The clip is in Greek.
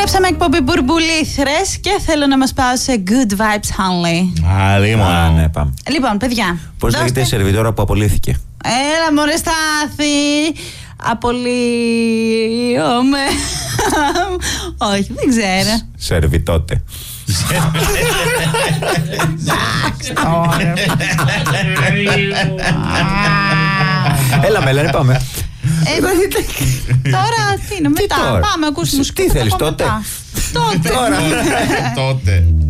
Επιστρέψαμε εκπομπή Μπουρμπουλήθρες και θέλω να μας πάω σε Good Vibes Only. Ναι, πάμε. Λοιπόν, παιδιά. Πώς λέγεται η σερβιτόρα που απολύθηκε? Έλα μωρέ Στάθη. Απολύομαι. Όχι, δεν ξέρω. Σερβιτότε. Έλα Μέλανη, πάμε. Τώρα τι είναι, μετά. Πάμε, ακούς μουσική. Τι θέλεις τότε? Τότε. Τότε.